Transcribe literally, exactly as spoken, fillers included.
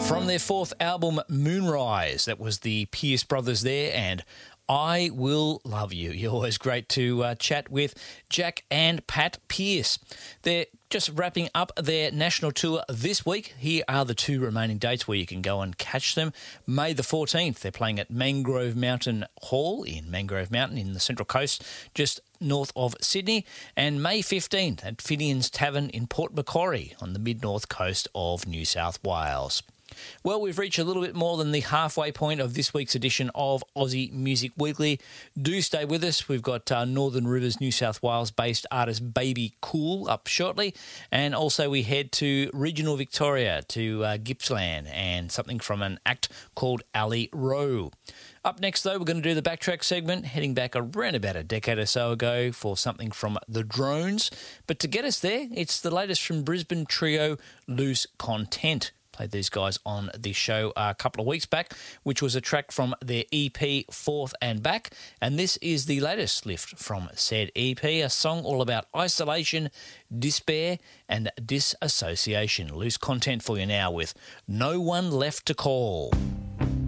From their fourth album, Moonrise, that was the Pierce brothers there, and I Will Love You. You're always great to uh, chat with Jack and Pat Pierce. They're just wrapping up their national tour this week. Here are the two remaining dates where you can go and catch them. May the fourteenth, they're playing at Mangrove Mountain Hall in Mangrove Mountain in the Central Coast, just north of Sydney, and May fifteenth at Finian's Tavern in Port Macquarie on the mid-north coast of New South Wales. Well, we've reached a little bit more than the halfway point of this week's edition of Aussie Music Weekly. Do stay with us. We've got uh, Northern Rivers, New South Wales-based artist Baby Cool up shortly. And also we head to regional Victoria, to uh, Gippsland, and something from an act called Ali Rowe. Up next, though, we're going to do the Backtrack segment, heading back around about a decade or so ago for something from The Drones. But to get us there, it's the latest from Brisbane trio Loose Content. Played these guys on the show a couple of weeks back, which was a track from their E P Forth and Back, and this is the latest lift from said E P, a song all about isolation, despair and disassociation. Loose Content for you now with No One Left to Call.